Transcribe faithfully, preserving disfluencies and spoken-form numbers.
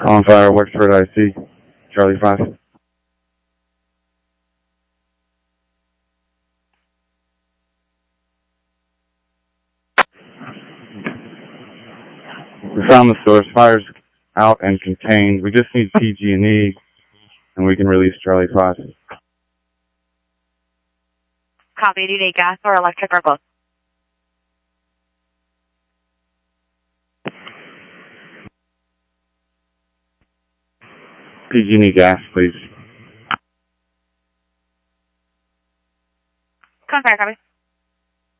Calling Fire, Wexford I C, Charlie five. We found the source. Fire's out and contained. We just need P G and E, and we can release Charlie five. Copy. Do you need gas or electric or both? P G and E gas, please.